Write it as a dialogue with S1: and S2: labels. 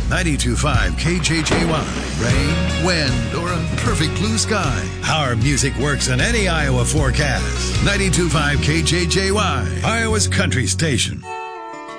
S1: 92.5 KJJY. Rain, wind, or a perfect blue sky. Our music works in any Iowa forecast. 92.5 KJJY, Iowa's country station.